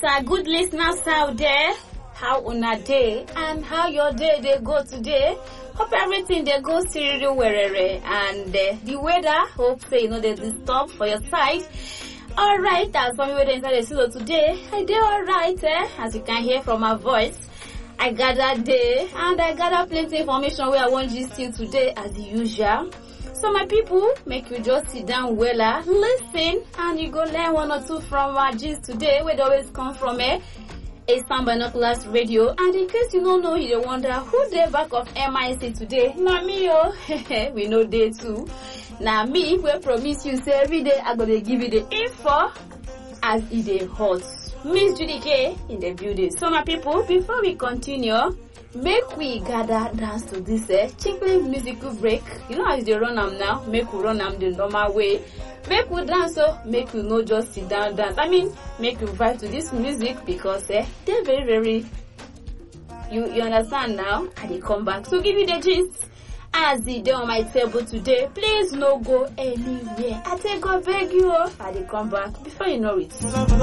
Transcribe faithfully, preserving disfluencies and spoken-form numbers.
better, good listeners out there. How una day and how your day they go today? Hope everything they go still wherever and uh, the weather. Hope say you know they disturb for your side. All right, that's for me weather inside the studio today. I did all right, eh? As you can hear from my voice. I gather day and I gather plenty information where I want you still today as usual. So my people, make you just sit down well, listen, and you go learn one or two from our gist today, where they always come from eh? A Sound Binoculars Radio. And in case you don't know, you don't wonder who the back of M I C today. Now me, oh, we know day too. Now me, we promise you say every day I'm gonna give you the info as it is hot. Miss Judy K in the building. So my people, before we continue, make we gather dance to this eh, chickly musical break. You know how they run them now? Make we run them the normal way. Make we dance so make you not just sit down dance. I mean, make you vibe to this music because eh, they're very very. You you understand now? And they come back. So give you the gist. As the day on my table today, please no go anywhere. I take go beg you. And they come back before you know it.